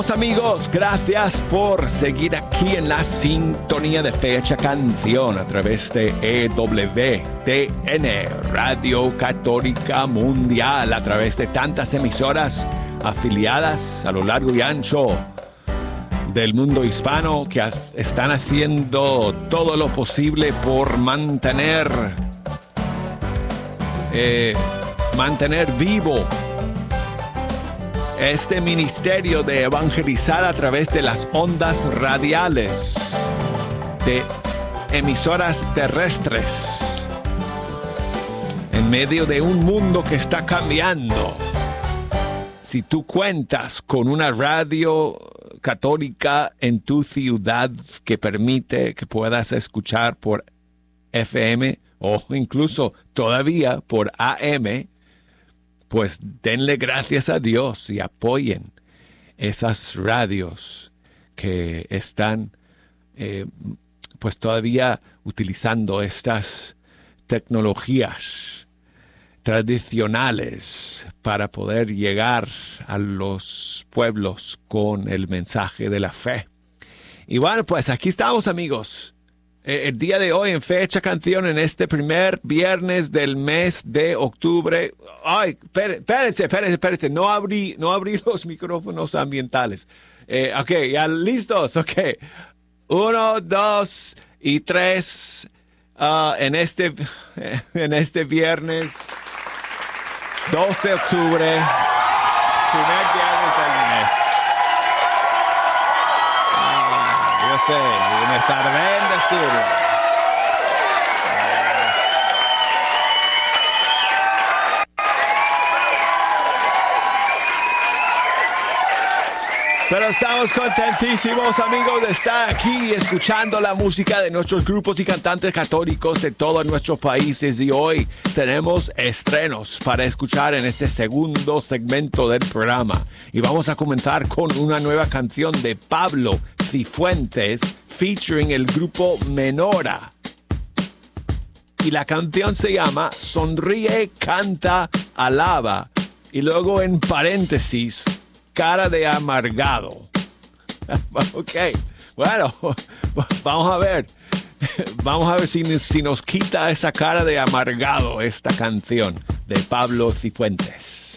Amigos, gracias por seguir aquí en la sintonía de Fecha Canción a través de EWTN, Radio Católica Mundial, a través de tantas emisoras afiliadas a lo largo y ancho del mundo hispano que están haciendo todo lo posible por mantener vivo este ministerio de evangelizar a través de las ondas radiales de emisoras terrestres en medio de un mundo que está cambiando. Si tú cuentas con una radio católica en tu ciudad que permite que puedas escuchar por FM o incluso todavía por AM, pues denle gracias a Dios y apoyen esas radios que están pues todavía utilizando estas tecnologías tradicionales para poder llegar a los pueblos con el mensaje de la fe. Y bueno, pues aquí estamos, amigos. El día de hoy en Fecha Canción, en este primer viernes del mes de octubre. Ay, espérense. No abrí los micrófonos ambientales. Ok, ya listos. Ok. 1, 2 y 3. En este viernes 2 de octubre, primer viernes del mes. Yo sé, me tardé en decirlo. Pero estamos contentísimos, amigos, de estar aquí escuchando la música de nuestros grupos y cantantes católicos de todos nuestros países. Y hoy tenemos estrenos para escuchar en este segundo segmento del programa. Y vamos a comenzar con una nueva canción de Pablo Cifuentes, featuring el grupo Menora. Y la canción se llama Sonríe, Canta, Alaba. Y luego en paréntesis, Cara de amargado. Ok, bueno, vamos a ver si nos quita esa cara de amargado esta canción de Pablo Cifuentes.